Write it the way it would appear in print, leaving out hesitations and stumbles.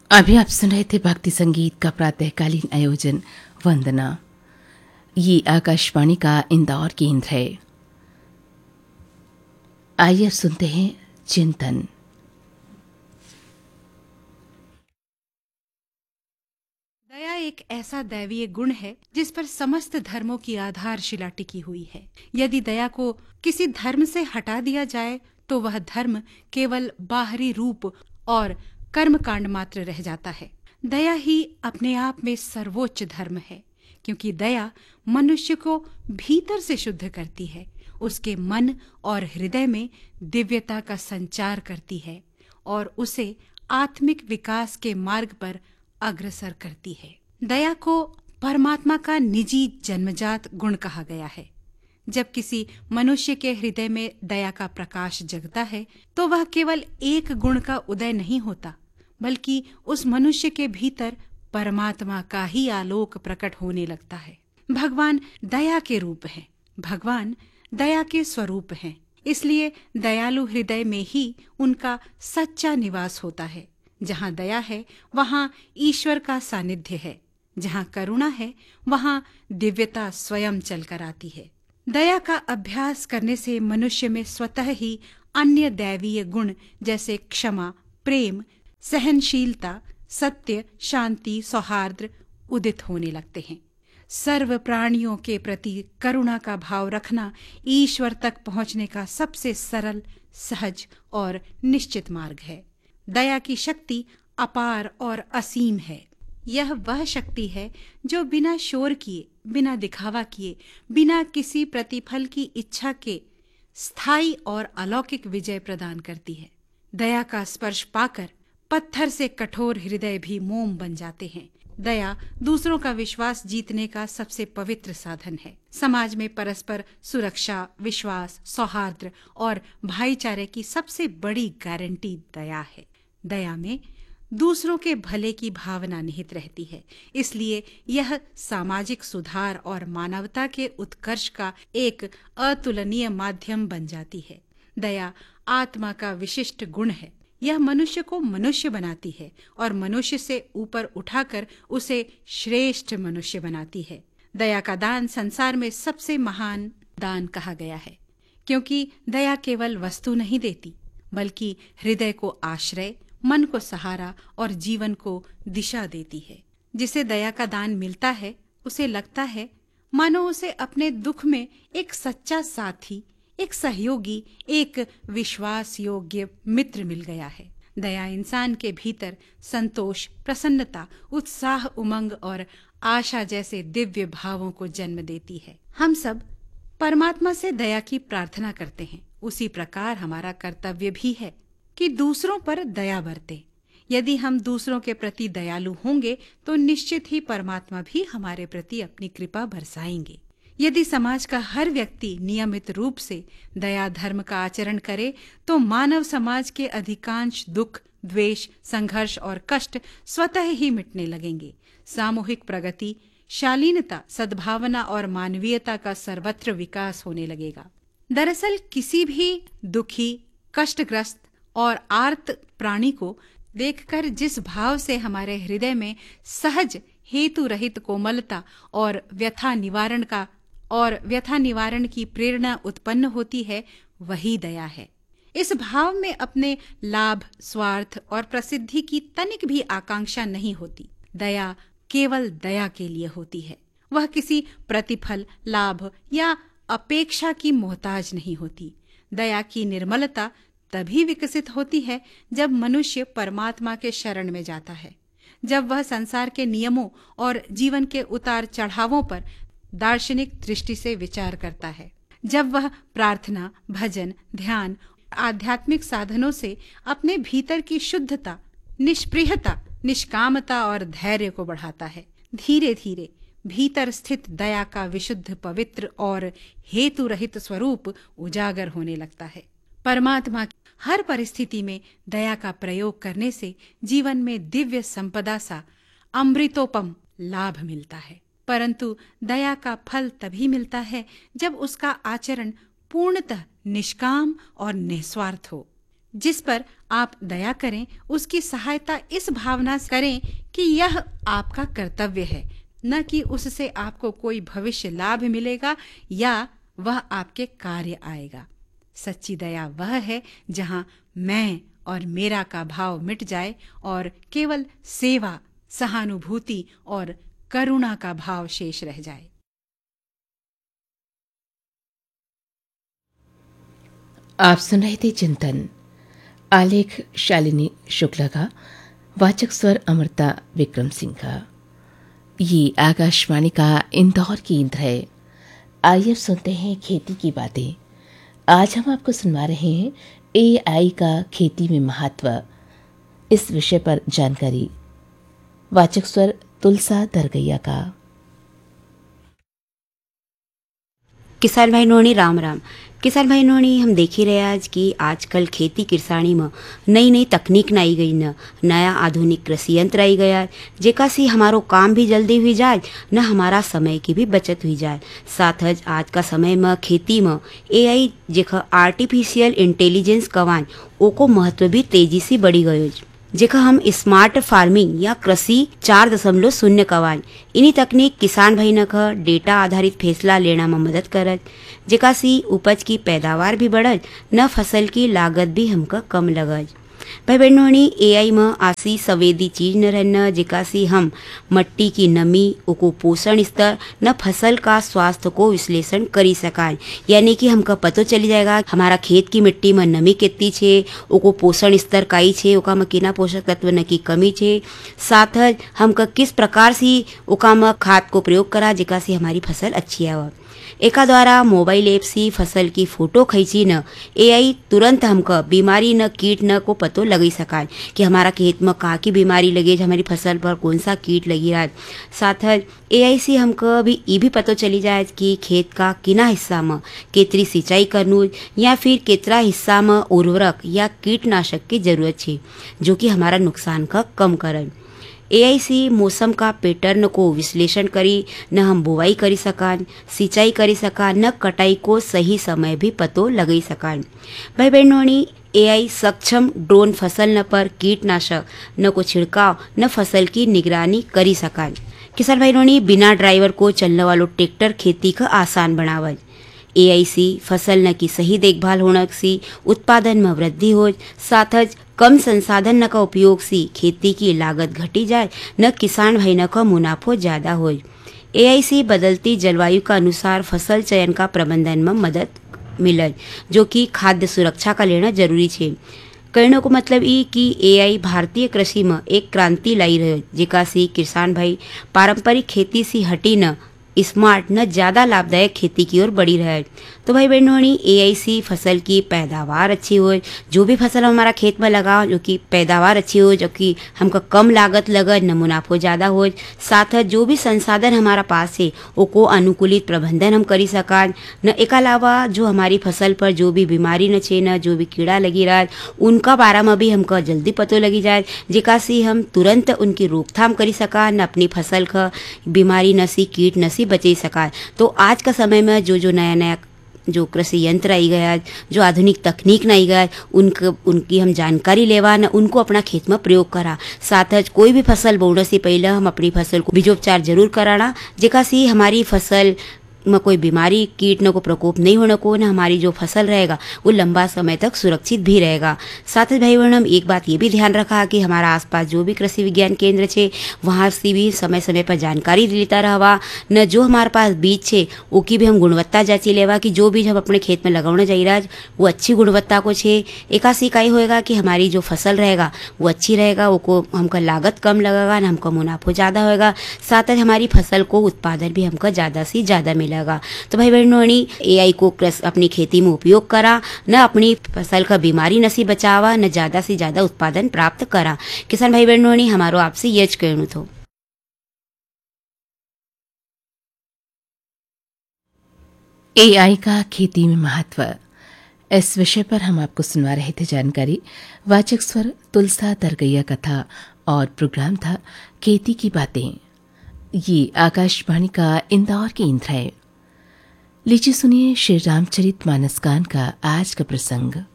अभी आप सुन रहे थे भक्ति संगीत का प्रातःकालीन आयोजन वंदना। ये आकाशवाणी का इंदौर केंद्र है। आइए सुनते हैं चिंतन। दया एक ऐसा दैवीय गुण है जिस पर समस्त धर्मों की आधारशिला टिकी हुई है। यदि दया को किसी धर्म से हटा दिया जाए तो वह धर्म केवल बाहरी रूप और कर्मकांड मात्र रह जाता है। दया ही अपने आप में सर्वोच्च धर्म है, क्योंकि दया मनुष्य को भीतर से शुद्ध करती है, उसके मन और हृदय में दिव्यता का संचार करती है और उसे आत्मिक विकास के मार्ग पर अग्रसर करती है। दया को परमात्मा का निजी जन्मजात गुण कहा गया है। जब किसी मनुष्य के हृदय में दया का प्रकाश जगता है तो वह केवल एक गुण का उदय नहीं होता, बल्कि उस मनुष्य के भीतर परमात्मा का ही आलोक प्रकट होने लगता है। भगवान दया के रूप हैं, भगवान दया के स्वरूप हैं, इसलिए दयालु हृदय में ही उनका सच्चा निवास होता है। जहाँ दया है वहाँ ईश्वर का सानिध्य है, जहाँ करुणा है वहाँ दिव्यता स्वयं चलकर आती है। दया का अभ्यास करने से मनुष्य में स्वतः ही अन्य दैवीय गुण जैसे क्षमा, प्रेम, सहनशीलता, सत्य, शांति, सौहार्द उदित होने लगते हैं। सर्व प्राणियों के प्रति करुणा का भाव रखना ईश्वर तक पहुँचने का सबसे सरल, सहज और निश्चित मार्ग है। दया की शक्ति अपार और असीम है। यह वह शक्ति है जो बिना शोर किए, बिना दिखावा किए, बिना किसी प्रतिफल की इच्छा के स्थायी और अलौकिक विजय प्रदान करती है। दया का स्पर्श पाकर पत्थर से कठोर हृदय भी मोम बन जाते हैं। दया दूसरों का विश्वास जीतने का सबसे पवित्र साधन है। समाज में परस्पर सुरक्षा, विश्वास, सौहार्द और भाईचारे की सबसे बड़ी गारंटी दया है। दया में दूसरों के भले की भावना निहित रहती है, इसलिए यह सामाजिक सुधार और मानवता के उत्कर्ष का एक अतुलनीय माध्यम बन जाती है। दया आत्मा का विशिष्ट गुण है। यह मनुष्य को मनुष्य बनाती है और मनुष्य से ऊपर उठाकर उसे श्रेष्ठ मनुष्य बनाती है। दया का दान संसार में सबसे महान दान कहा गया है, क्योंकि दया केवल वस्तु नहीं देती, बल्कि हृदय को आश्रय, मन को सहारा और जीवन को दिशा देती है। जिसे दया का दान मिलता है उसे लगता है मानो उसे अपने दुख में एक सच्चा साथी, एक सहयोगी, एक विश्वास योग्य मित्र मिल गया है। दया इंसान के भीतर संतोष, प्रसन्नता, उत्साह, उमंग और आशा जैसे दिव्य भावों को जन्म देती है। हम सब परमात्मा से दया की प्रार्थना करते हैं। उसी प्रकार हमारा कर्तव्य भी है कि दूसरों पर दया बरते। यदि हम दूसरों के प्रति दयालु होंगे तो निश्चित ही परमात्मा भी हमारे प्रति अपनी कृपा बरसाएंगे। यदि समाज का हर व्यक्ति नियमित रूप से दया धर्म का आचरण करे तो मानव समाज के अधिकांश दुख, द्वेष, संघर्ष और कष्ट स्वतः ही मिटने लगेंगे। सामूहिक प्रगति, शालीनता, सद्भावना और मानवीयता का सर्वत्र विकास होने लगेगा। दरअसल किसी भी दुखी, कष्टग्रस्त और आर्त प्राणी को देखकर जिस भाव से हमारे हृदय में सहज, हेतु रहित कोमलता और व्यथा निवारण की प्रेरणा उत्पन्न होती है, वही दया है। इस भाव में अपने लाभ, स्वार्थ और प्रसिद्धि की तनिक भी आकांक्षा नहीं होती। दया केवल दया के लिए होती है। वह किसी प्रतिफल, लाभ या अपेक्षा की मोहताज नहीं होती। दया की निर्मलता तभी विकसित होती है जब मनुष्य परमात्मा के शरण में जाता है, जब वह संसार के नियमों और जीवन के उतार चढ़ावों पर दार्शनिक दृष्टि से विचार करता है, जब वह प्रार्थना, भजन, ध्यान, आध्यात्मिक साधनों से अपने भीतर की शुद्धता, निष्प्रियता, निष्कामता और धैर्य को बढ़ाता है। धीरे धीरे भीतर स्थित दया का विशुद्ध, पवित्र और हेतु रहित स्वरूप उजागर होने लगता है। परमात्मा हर परिस्थिति में दया का प्रयोग करने से जीवन में दिव्य संपदा सा अमृतोपम लाभ मिलता है। परंतु दया का फल तभी मिलता है जब उसका आचरण पूर्णतः निष्काम और निस्वार्थ हो। जिस पर आप दया करें, उसकी सहायता इस भावना से करें कि यह आपका कर्तव्य है, न कि उससे आपको कोई भविष्य लाभ मिलेगा या वह आपके कार्य आएगा। सच्ची दया वह है जहाँ मैं और मेरा का भाव मिट जाए और केवल सेवा, सहानुभूति और करुणा का भाव शेष रह जाए। आप सुन रहे थे चिंतन, आलेख शालिनी शुक्ला का, वाचक स्वर अमृता विक्रम सिंह का। ये आकाशवाणी का इंदौर केंद्र है। आइए सुनते हैं खेती की बातें। आज हम आपको सुनवा रहे हैं AI का खेती में महत्व, इस विषय पर जानकारी। वाचक स्वर तुलसा दरगैया का। किसान भाई नोनी राम राम। किसान भाई नोनी हम देख ही रहे आज कि आजकल खेती किसानी में नई नई तकनीक आई गई, न नया आधुनिक कृषि यंत्र आई गया, जेका से हमारो काम भी जल्दी हुई जाए, न हमारा समय की भी बचत हुई जाए। साथ ही आज का समय में खेती में AI जेका आर्टिफिशियल इंटेलिजेंस कवान ओको महत्व भी तेजी से बढ़ी गयो, जेका हम स्मार्ट फार्मिंग या कृषि 4.0 कवान। इन्हीं तकनीक किसान भाई न का डेटा आधारित फैसला लेना में मदद करत, जेका सी उपज की पैदावार भी बढ़त, न फसल की लागत भी हमका कम लगत। भाई बहनों, AI में आसी संवेदी चीज न रहना, जेका सी हम मट्टी की नमी, उको पोषण स्तर, न फसल का स्वास्थ्य को विश्लेषण करी सकाय। यानी कि हमका पतो चली जाएगा हमारा खेत की मिट्टी में नमी कितनी छे, उको पोषण स्तर काई छे, उका में किना पोषक तत्व न की कमी छे। साथ ही हमका किस प्रकार से उका में खाद को प्रयोग करा, जेका से हमारी फसल अच्छी आवा। एका द्वारा मोबाइल ऐप से फसल की फोटो खींची न AI तुरंत हमका बीमारी न कीट न को पतो लगी सकाय कि हमारा खेत में का की बीमारी लगे, हमारी फसल पर कौन सा कीट लगी रहा। साथ ही AI से हमका भी ये भी पतो चली जाए कि खेत का किना हिस्सा में केतरी सिंचाई करनू या फिर केतरा हिस्सा में उर्वरक या कीटनाशक की जरूरत है, जो कि हमारा नुकसान का कम करे। AI से मौसम का पैटर्न को विश्लेषण करी न हम बुवाई करी सकान, सिंचाई करी सकान, न कटाई को सही समय भी पतो लगी सकान। भाई बहनों, AI सक्षम ड्रोन फसल न पर कीटनाशक न को छिड़काव न फसल की निगरानी करी सकान। किसान भाई बिना ड्राइवर को चलने वालों ट्रैक्टर खेती का आसान बनावल। AI से फसल न की सही देखभाल होने से उत्पादन में वृद्धि हो, साथ ही कम संसाधन न का उपयोग से खेती की लागत घटी जाए, न किसान भाई न का मुनाफो ज्यादा हो। AI से बदलती जलवायु का अनुसार फसल चयन का प्रबंधन में मदद मिले, जो कि खाद्य सुरक्षा का लेना जरूरी है। कहने को मतलब ये कि AI भारतीय कृषि में एक क्रांति लाई रहे, जेका से किसान भाई पारंपरिक खेती से हटी न स्मार्ट न ज्यादा लाभदायक खेती की ओर बढ़ी रहे। तो भाई बहनों, AI से फसल की पैदावार अच्छी हो, जो भी फसल हमारा खेत में लगाओ जो कि पैदावार अच्छी हो, जो कि हमका कम लागत लगे, न मुनाफो ज्यादा हो। साथ ही जो भी संसाधन हमारा पास है उको अनुकूलित प्रबंधन हम करी सका न। एक अलावा जो हमारी फसल पर जो भी बीमारी न छे, न जो भी कीड़ा लगी रहा, उनका बारे में भी हमका जल्दी पतो लगी जाए, जेका से हम तुरंत उनकी रोकथाम करी सका न, अपनी फसल का बीमारी न सी कीट न सी बचे सका। तो आज का समय में जो नया नया जो कृषि यंत्र आई गया, जो आधुनिक तकनीक न आई गया, उनकी हम जानकारी लेवा न उनको अपना खेत में प्रयोग करा। साथ ही कोई भी फसल बोने से पहले हम अपनी फसल को बीजोपचार जरूर कराना, जेका से हमारी फसल में कोई बीमारी कीट न को प्रकोप नहीं होने को, न हमारी जो फसल रहेगा वो लंबा समय तक सुरक्षित भी रहेगा। साथ ही भाई बहन, हम एक बात ये भी ध्यान रखा कि हमारा आसपास जो भी कृषि विज्ञान केंद्र छे वहाँ से भी समय समय पर जानकारी लेता रहवा न। जो हमारे पास बीज छे उसकी भी हम गुणवत्ता जांची लेवा कि जो बीज हम अपने खेत में लगाने जा रहा है वो अच्छी गुणवत्ता को छे। एका से का होएगा कि हमारी जो फसल रहेगा वो अच्छी रहेगा, वो हमका लागत कम लगेगा न हमका मुनाफो ज़्यादा होएगा। साथ ही हमारी फसल को उत्पादन भी हमका ज़्यादा से ज़्यादा मिलेगा। तो भाई बहनों, AI को अपनी खेती में उपयोग करा न, अपनी फसल का बीमारी न सी बचावा न, ज्यादा से ज्यादा उत्पादन प्राप्त करा। किसान भाई बहनों, हमारो आपसे यह कहना था। AI का खेती में महत्व, इस विषय पर हम आपको सुनवा रहे थे जानकारी। वाचक स्वर तुलसा दरगैया का था और प्रोग्राम था खेती की बातें। ये आकाशवाणी का इंदौर केंद्र है। लीजिए सुनिए श्री रामचरित मानस गान का आज का प्रसंग।